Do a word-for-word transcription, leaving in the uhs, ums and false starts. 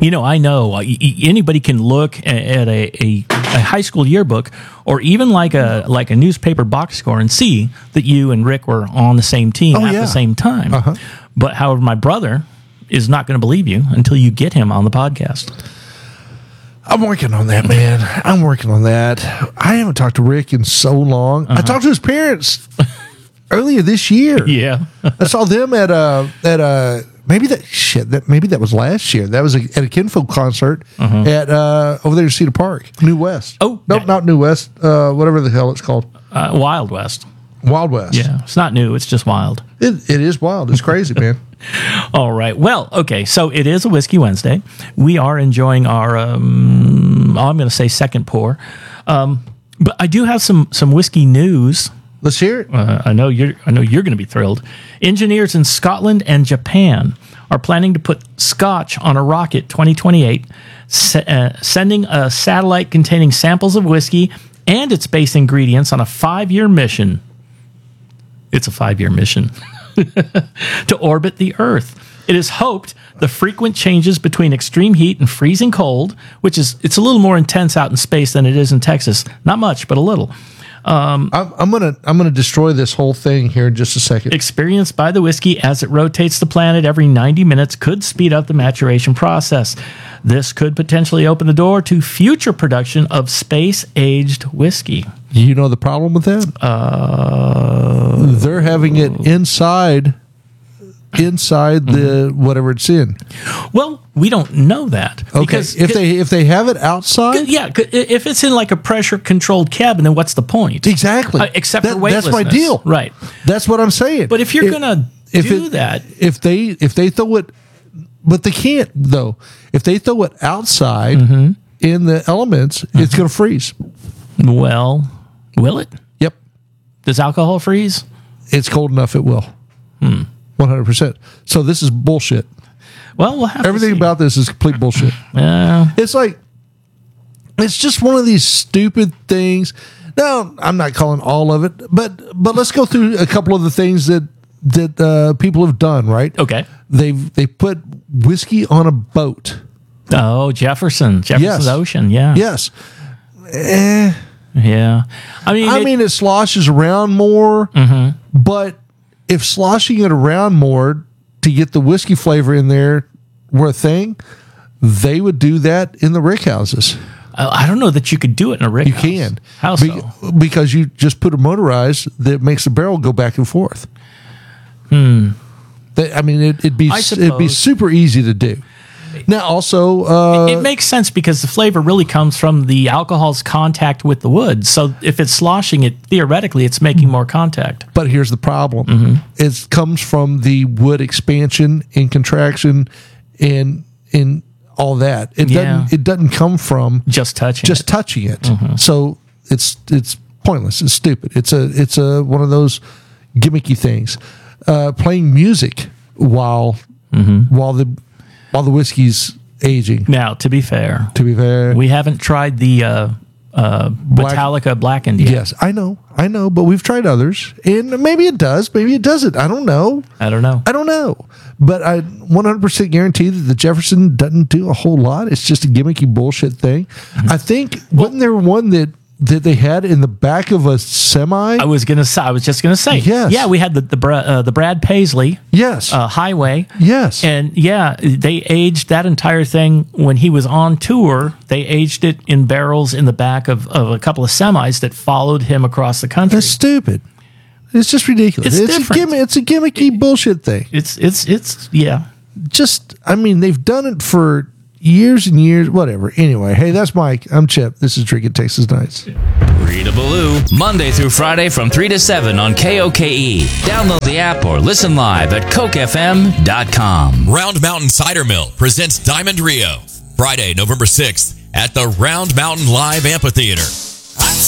You know, I know uh, y- y- anybody can look a- at a, a, a high school yearbook or even like a like a newspaper box score and see that you and Rick were on the same team Oh, at yeah. the same time. Uh-huh. But however, my brother is not going to believe you until you get him on the podcast. I'm working on that, man. I'm working on that. I haven't talked to Rick in so long. Uh-huh. I talked to his parents earlier this year. Yeah. I saw them at a at a maybe that shit that maybe that was last year. That was a, at a Kinfolk concert at uh, over there in Cedar Park, New West. Oh, nope, that- not New West. Uh, whatever the hell it's called, Uh, Wild West. Wild West. Yeah. It's not new. It's just wild. it, it is wild. It's crazy, man. All right. Well, okay. So it is a Whiskey Wednesday. We are enjoying our, um, I'm going to say second pour. Um, but I do have some some whiskey news. Let's hear it. Uh, I know you're. I know you're going to be thrilled. Engineers in Scotland and Japan are planning to put Scotch on a rocket twenty twenty-eight, se- uh, sending a satellite containing samples of whiskey and its base ingredients on a five-year mission. It's a five-year mission to orbit the Earth. It is hoped the frequent changes between extreme heat and freezing cold, which is it's a little more intense out in space than it is in Texas. Not much, but a little. I'm, I'm gonna I'm gonna destroy this whole thing here in just a second. Experienced by the whiskey as it rotates the planet every ninety minutes could speed up the maturation process. This could potentially open the door to future production of space-aged whiskey. You know the problem with that? Uh, They're having it inside inside the whatever it's in. Well, we don't know that. Okay, Because if they if they have it outside, yeah, c- if it's in like a pressure-controlled cabin, then what's the point? exactly. Uh, except That- for weightlessness. That's my deal. Right. That's what I'm saying. But if you're going to if do it- that, if they if they throw it, but they can't though. If they throw it outside Mm-hmm. in the elements, it's going to freeze. well, will it? Yep, Does alcohol freeze? it's cold enough. It will. Hmm. One hundred percent. So this is bullshit. Well, we'll have Everything to see. about this is complete bullshit. Uh, It's like, it's just one of these stupid things. No, I'm not calling all of it, but but let's go through a couple of the things that that uh, people have done. Right? okay. They've they put whiskey on a boat. Oh, Jefferson. Jefferson's Yes. Ocean. Yeah. Yes. Eh, Yeah. I mean, I it- mean, it sloshes around more, Mm-hmm. but if sloshing it around more to get the whiskey flavor in there were a thing, they would do that in the rick houses. I I don't know that you could do it in a rick You house. can. How Be- so? because you just put a motorized that makes the barrel go back and forth. Hmm. I mean, it, it'd be I it'd be suppose. super easy to do. Now, also, uh, It makes sense because the flavor really comes from the alcohol's contact with the wood. So if it's sloshing it, theoretically, it's making more contact. but here's the problem: Mm-hmm. it comes from the wood expansion and contraction, and in all that. It Yeah. doesn't. It doesn't come from Just touching just it. touching it. Mm-hmm. So it's it's pointless. It's stupid. It's a it's a one of those gimmicky things. Uh, playing music while Mm-hmm. while the while the whiskey's aging. Now, to be fair, To be fair, we haven't tried the uh, uh, Metallica Blackened yet. yes, I know, I know, but we've tried others, and maybe it does, maybe it doesn't. I don't know. I don't know. I don't know. But I one hundred percent guarantee that the Jefferson doesn't do a whole lot. It's just a gimmicky bullshit thing. Mm-hmm. I think, wasn't there one that, that they had in the back of a semi? I was gonna say. I was just gonna say. Yes. Yeah, we had the the, Bra- uh, the Brad Paisley yes. uh, Highway. yes. And yeah, they aged that entire thing when he was on tour. They aged it in barrels in the back of, of a couple of semis that followed him across the country. That's stupid. It's just ridiculous. It's a different. gimmick, it's a gimmicky bullshit thing. It's it's it's yeah. Just, I mean, they've done it for years and years, whatever. Anyway, hey, that's Mike. I'm Chip. This is Drinking Texas Nights. Rita Ballou, Monday through Friday from three to seven on K O K E. Download the app or listen live at coke f m dot com. Round Mountain Cider Mill presents Diamond Rio, Friday, November sixth at the Round Mountain Live Amphitheater.